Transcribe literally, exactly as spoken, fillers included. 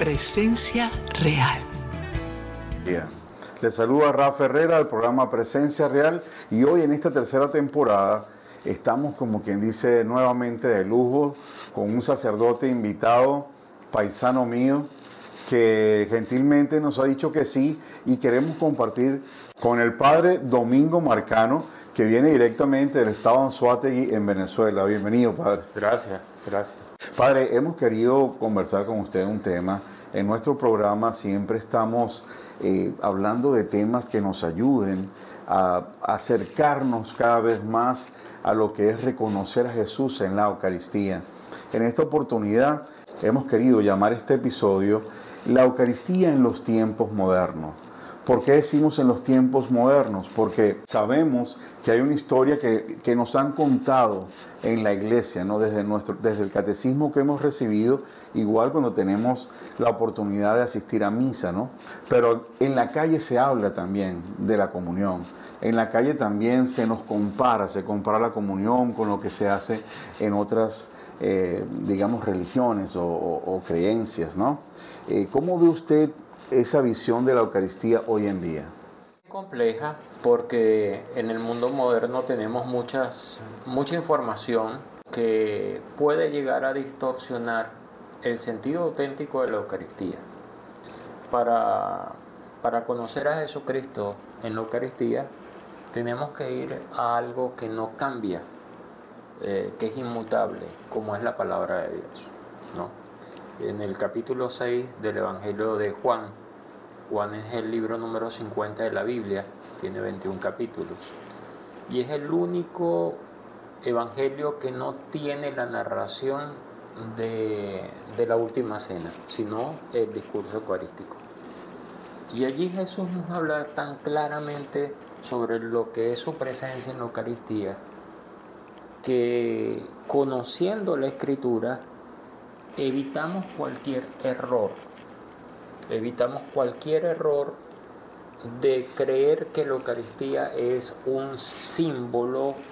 Presencia Real. Bien. Les saluda Rafa Herrera del programa Presencia Real y hoy en esta tercera temporada estamos, como quien dice, nuevamente de lujo con un sacerdote invitado, paisano mío, que gentilmente nos ha dicho que sí y queremos compartir con el padre Domingo Marcano, que viene directamente del estado de Anzoátegui en Venezuela. Bienvenido, padre. Gracias, gracias. Padre, hemos querido conversar con usted un tema. En nuestro programa siempre estamos eh, hablando de temas que nos ayuden a acercarnos cada vez más a lo que es reconocer a Jesús en la Eucaristía. En esta oportunidad hemos querido llamar este episodio La Eucaristía en los tiempos modernos. ¿Por qué decimos en los tiempos modernos? Porque sabemos que hay una historia que, que nos han contado en la iglesia, ¿no? Desde, nuestro, desde el catecismo que hemos recibido, igual cuando tenemos la oportunidad de asistir a misa, ¿no? Pero en la calle se habla también de la comunión. En la calle también se nos compara, se compara la comunión con lo que se hace en otras, eh, digamos, religiones o, o, o creencias, ¿no? Eh, ¿Cómo ve usted esa visión de la Eucaristía hoy en día? Compleja porque en el mundo moderno tenemos muchas, mucha información que puede llegar a distorsionar el sentido auténtico de la Eucaristía. Para, para conocer a Jesucristo en la Eucaristía tenemos que ir a algo que no cambia, eh, que es inmutable, como es la palabra de Dios, ¿no? En el capítulo seis del Evangelio de Juan, Juan es el libro número cincuenta de la Biblia, tiene veintiún capítulos, y es el único evangelio que no tiene la narración de, de la última cena, sino el discurso eucarístico. Y allí Jesús nos habla tan claramente sobre lo que es su presencia en la Eucaristía, que conociendo la Escritura, evitamos cualquier error. Evitamos cualquier error de creer que la Eucaristía es un símbolo